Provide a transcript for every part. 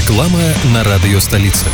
Реклама на радио «Столица».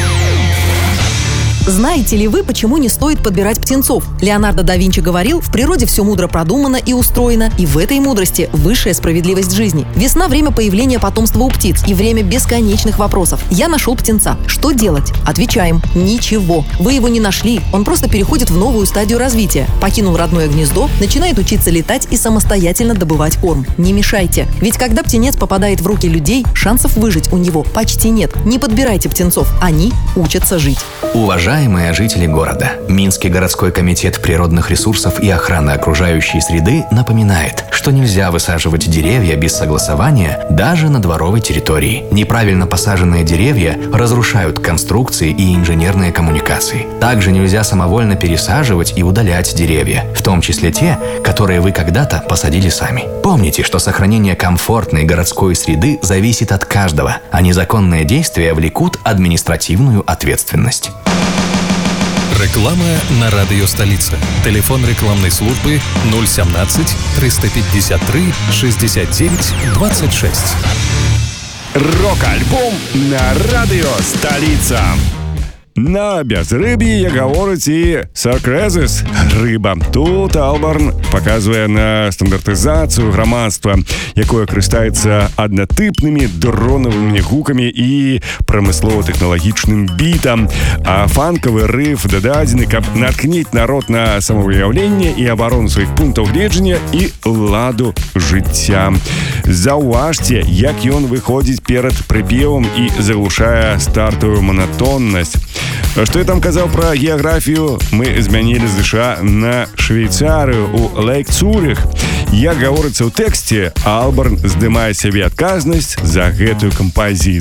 Знаете ли вы, почему не стоит подбирать птенцов? Леонардо да Винчи говорил, в природе все мудро продумано и устроено, и в этой мудрости высшая справедливость жизни. Весна – время появления потомства у птиц и время бесконечных вопросов. Я нашел птенца. Что делать? Отвечаем – ничего. Вы его не нашли, он просто переходит в новую стадию развития. Покинул родное гнездо, начинает учиться летать и самостоятельно добывать корм. Не мешайте. Ведь когда птенец попадает в руки людей, шансов выжить у него почти нет. Не подбирайте птенцов, они учатся жить. Уважаемые жители города, Минский городской комитет природных ресурсов и охраны окружающей среды напоминает, что нельзя высаживать деревья без согласования даже на дворовой территории. Неправильно посаженные деревья разрушают конструкции и инженерные коммуникации. Также нельзя самовольно пересаживать и удалять деревья, в том числе те, которые вы когда-то посадили сами. Помните, что сохранение комфортной городской среды зависит от каждого, а незаконные действия влекут административную ответственность. Реклама на радио «Столица». Телефон рекламной службы 017 353 69 26. Рок-альбом на радио «Столица». На бязрыб'ї, як говорить і саркрезис риба. Тут Алберн показує на стандартизацію громадства, якое користається однотипними дроновими гуками і промислово-технологічним бітом, а фанковий риф додадзены, каб наткніць народ на самовыяўленне і абарону сваіх пунктаў гледжання і ладу жыцця. Заўважце, як ён выходзіць перад прыпевам і заглушае стартавую манатоннасць. Што я там казаў пра геаграфію, мы змянілі з США на Швейцарыю у Лейк-Цурих. Як гаворыцца ў тэксце, Алберн здымае сябе адказнасць за гэтую кампазіцыю.